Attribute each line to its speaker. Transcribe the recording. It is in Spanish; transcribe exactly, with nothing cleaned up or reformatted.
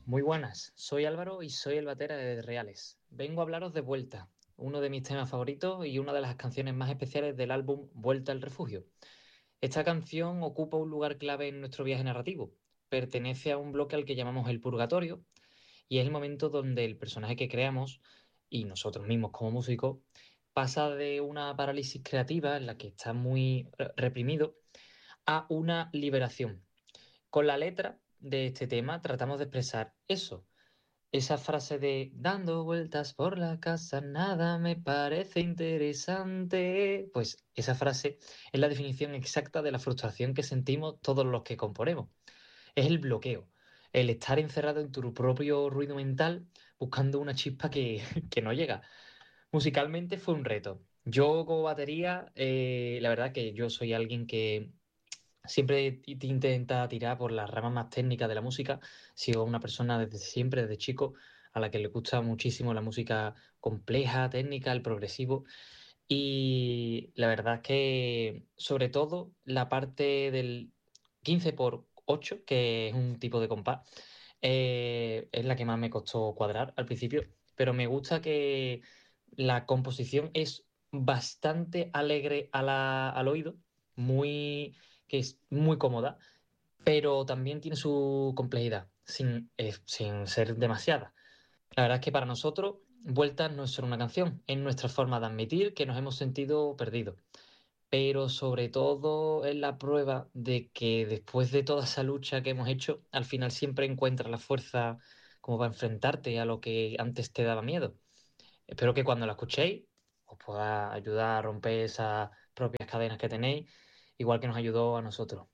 Speaker 1: Muy buenas, soy Álvaro y soy el batera de Reales. Vengo a hablaros de Vuelta, uno de mis temas favoritos y una de las canciones más especiales del álbum Vuelta al Refugio. Esta canción ocupa un lugar clave en nuestro viaje narrativo. Pertenece a un bloque al que llamamos el Purgatorio y es el momento donde el personaje que creamos y nosotros mismos como músicos pasa de una parálisis creativa en la que está muy eh, reprimido a una liberación. Con la letra de este tema tratamos de expresar eso, esa frase de dando vueltas por la casa, nada me parece interesante. Pues esa frase es la definición exacta de la frustración que sentimos todos los que componemos. Es el bloqueo, el estar encerrado en tu propio ruido mental buscando una chispa que, que no llega. Musicalmente fue un reto. Yo como batería, eh, la verdad que yo soy alguien que siempre ti- ti- intenta tirar por las ramas más técnicas de la música. Sigo una persona desde siempre, desde chico, a la que le gusta muchísimo la música compleja, técnica, el progresivo. Y la verdad es que, sobre todo, la parte del quince por ocho, que es un tipo de compás, eh, es la que más me costó cuadrar al principio. Pero me gusta que la composición es bastante alegre a la- al oído, muy, que es muy cómoda, pero también tiene su complejidad, sin, eh, sin ser demasiada. La verdad es que para nosotros, Vuelta no es solo una canción, es nuestra forma de admitir que nos hemos sentido perdidos. Pero sobre todo es la prueba de que después de toda esa lucha que hemos hecho, al final siempre encuentras la fuerza como para enfrentarte a lo que antes te daba miedo. Espero que cuando la escuchéis os pueda ayudar a romper esas propias cadenas que tenéis, igual que nos ayudó a nosotros.